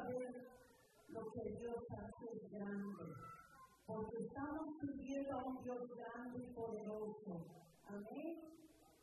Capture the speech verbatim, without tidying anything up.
saber lo que Dios hace grande, porque estamos sirviendo a un Dios grande y poderoso. Amén.